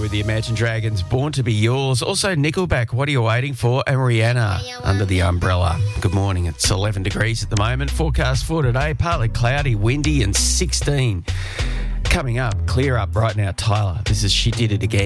with the Imagine Dragons, Born to Be Yours. Also Nickelback, What Are You Waiting For? And Rihanna, Under the Umbrella. Good morning. It's 11 degrees at the moment. Forecast for today, partly cloudy, windy and 16. Coming up, clear up right now, Tyler. This is She Did It Again.